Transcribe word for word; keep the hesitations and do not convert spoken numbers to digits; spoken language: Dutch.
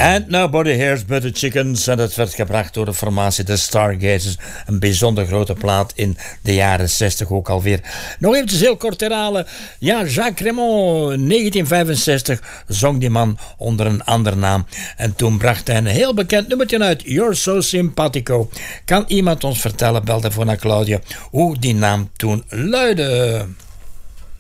And Nobody Hears But The Chickens. En dat werd gebracht door de formatie The Stargazers. Een bijzonder grote plaat in de jaren zestig ook alweer. Nog eventjes heel kort herhalen. Ja, Jacques Raymond, negentien vijfenzestig, zong die man onder een andere naam. En toen bracht hij een heel bekend nummertje uit. You're So Simpatico. Kan iemand ons vertellen, bel daarvoor naar Claudia, hoe die naam toen luidde?